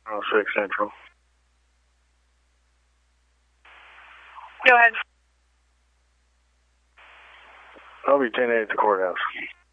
6 Central. Go ahead. I'll be 10 at the courthouse.